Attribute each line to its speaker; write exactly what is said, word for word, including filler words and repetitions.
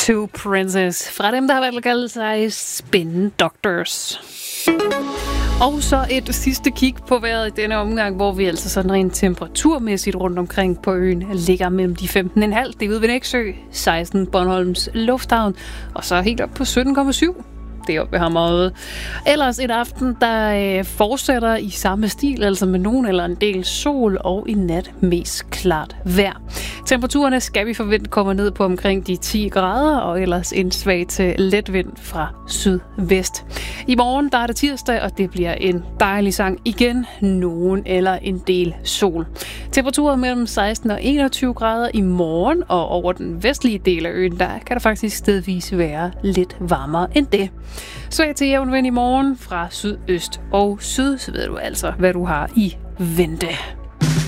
Speaker 1: Tattoo Princess fra dem, der har valgt at kalde sig Spin Doctors. Og så et sidste kig på vejret i denne omgang, hvor vi altså sådan rent temperaturmæssigt rundt omkring på øen ligger mellem de femten komma fem, det er ude ved Nexø, seksten Bornholms Lufthavn, og så helt op på sytten komma syv. Det er oppe ved Hammerøde. Ellers et aften, der øh, fortsætter i samme stil, altså med nogen eller en del sol, og i nat mest klart vejr. Temperaturerne skal vi forvente kommer ned på omkring de ti grader, og ellers en svag til let vind fra sydvest. I morgen der er det tirsdag, og det bliver en dejlig sang igen. Nogen eller en del sol. Temperaturer mellem seksten og enogtyve grader i morgen, og over den vestlige del af øen, der kan der faktisk stedvis være lidt varmere end det. Svag til jævn vind i morgen fra sydøst og syd, så ved du altså, hvad du har i vente.